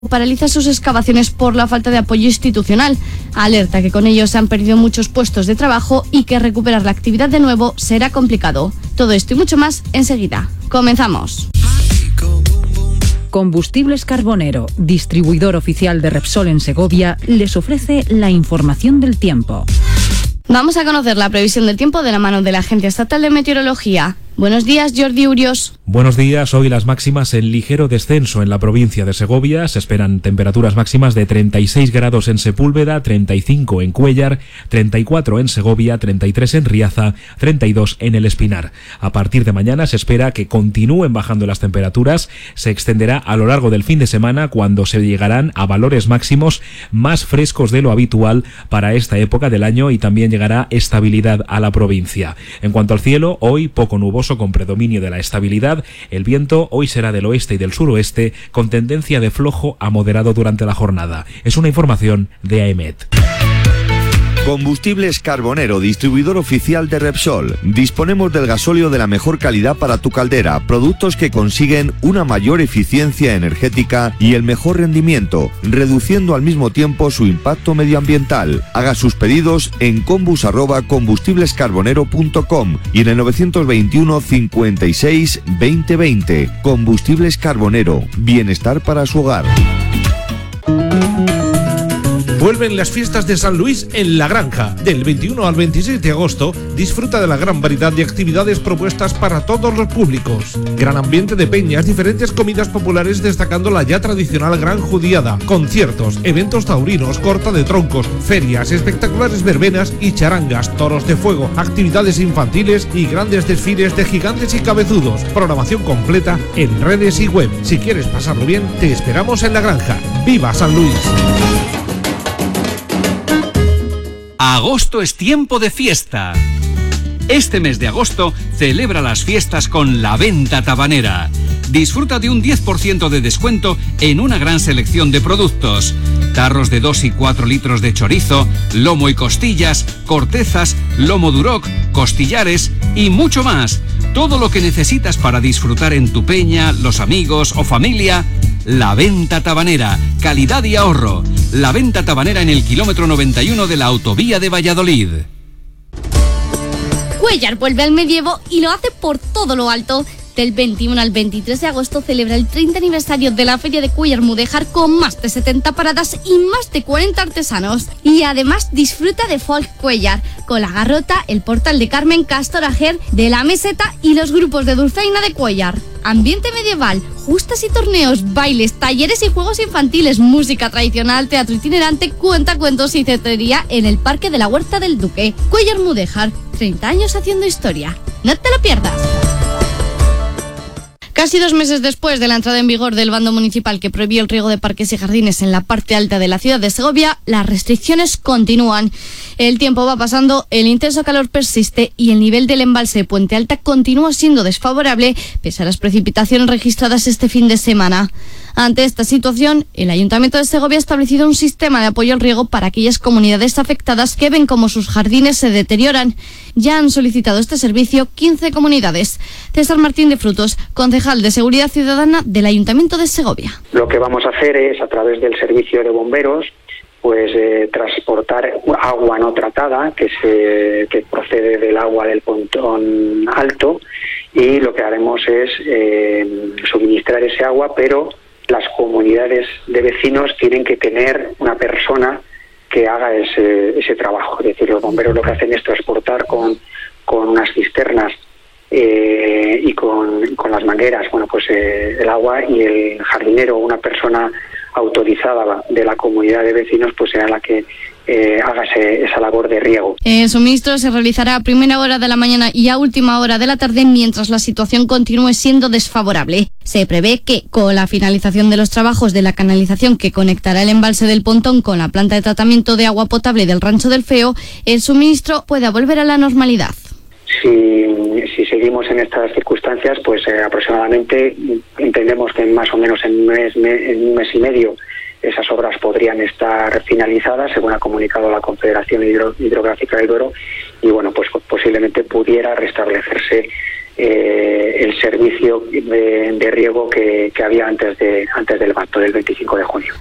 paraliza sus excavaciones por la falta de apoyo institucional. Alerta que con ello se han perdido muchos puestos de trabajo y que recuperar la actividad de nuevo será complicado. Todo esto y mucho más enseguida. Comenzamos. Combustibles Carbonero, distribuidor oficial de Repsol en Segovia, les ofrece la información del tiempo. Vamos a conocer la previsión del tiempo de la mano de la Agencia Estatal de Meteorología. Buenos días, Jordi Urios. Buenos días. Hoy las máximas en ligero descenso en la provincia de Segovia. Se esperan temperaturas máximas de 36 grados en Sepúlveda, 35 en Cuéllar, 34 en Segovia, 33 en Riaza, 32 en El Espinar. A partir de mañana se espera que continúen bajando las temperaturas. Se extenderá a lo largo del fin de semana, cuando se llegarán a valores máximos más frescos de lo habitual para esta época del año, y también llegará estabilidad a la provincia. En cuanto al cielo, hoy poco nuboso con predominio de la estabilidad. El viento hoy será del oeste y del suroeste, con tendencia de flojo a moderado durante la jornada. Es una información de AEMET. Combustibles Carbonero, distribuidor oficial de Repsol. Disponemos del gasóleo de la mejor calidad para tu caldera, productos que consiguen una mayor eficiencia energética y el mejor rendimiento, reduciendo al mismo tiempo su impacto medioambiental. Haga sus pedidos en combus@combustiblescarbonero.com y en el 921 56 2020. Combustibles Carbonero, bienestar para su hogar. Vuelven las fiestas de San Luis en La Granja. Del 21 al 26 de agosto, disfruta de la gran variedad de actividades propuestas para todos los públicos. Gran ambiente de peñas, diferentes comidas populares destacando la ya tradicional Gran Judiada, conciertos, eventos taurinos, corta de troncos, ferias, espectaculares verbenas y charangas, toros de fuego, actividades infantiles y grandes desfiles de gigantes y cabezudos. Programación completa en redes y web. Si quieres pasarlo bien, te esperamos en La Granja. ¡Viva San Luis! Agosto es tiempo de fiesta. Este mes de agosto celebra las fiestas con La Venta Tabanera. Disfruta de un 10% de descuento en una gran selección de productos. Tarros de 2 y 4 litros de chorizo, lomo y costillas, cortezas, lomo duroc, costillares y mucho más. Todo lo que necesitas para disfrutar en tu peña, los amigos o familia. La Venta Tabanera, calidad y ahorro. La Venta Tabanera en el kilómetro 91 de la autovía de Valladolid. Cuéllar vuelve al medievo y lo hace por todo lo alto. Del 21 al 23 de agosto celebra el 30 aniversario de la Feria de Cuéllar Mudéjar, con más de 70 paradas y más de 40 artesanos. Y además disfruta de Folk Cuéllar, con la Garrota, el Portal de Carmen, Castor Ajer, de la Meseta y los grupos de Dulzaina de Cuéllar. Ambiente medieval, justas y torneos, bailes, talleres y juegos infantiles, música tradicional, teatro itinerante, cuentacuentos y cetrería en el Parque de la Huerta del Duque. Cuéllar Mudéjar, 30 años haciendo historia. ¡No te lo pierdas! Casi 2 meses después de la entrada en vigor del bando municipal que prohibió el riego de parques y jardines en la parte alta de la ciudad de Segovia, las restricciones continúan. El tiempo va pasando, el intenso calor persiste y el nivel del embalse de Puente Alta continúa siendo desfavorable pese a las precipitaciones registradas este fin de semana. Ante esta situación, el Ayuntamiento de Segovia ha establecido un sistema de apoyo al riego para aquellas comunidades afectadas que ven cómo sus jardines se deterioran. Ya han solicitado este servicio 15 comunidades. César Martín de Frutos, concejal de Seguridad Ciudadana del Ayuntamiento de Segovia. Lo que vamos a hacer es, a través del servicio de bomberos, transportar agua no tratada que procede del agua del Pontón Alto, y lo que haremos es suministrar ese agua, pero las comunidades de vecinos tienen que tener una persona que haga ese trabajo. Es decir, los bomberos lo que hacen es transportar con unas cisternas y con las mangueras, el agua, y el jardinero, una persona autorizada de la comunidad de vecinos, pues será la que haga esa labor de riego. El suministro se realizará a primera hora de la mañana y a última hora de la tarde, mientras la situación continúe siendo desfavorable. Se prevé que, con la finalización de los trabajos de la canalización que conectará el embalse del Pontón con la planta de tratamiento de agua potable del Rancho del Feo, el suministro pueda volver a la normalidad. Si seguimos en estas circunstancias, pues aproximadamente entendemos que más o menos en un mes y medio esas obras podrían estar finalizadas, según ha comunicado la Confederación Hidrográfica del Duero, y pues posiblemente pudiera restablecerse el servicio de riego que había antes del levanto del 25 de junio.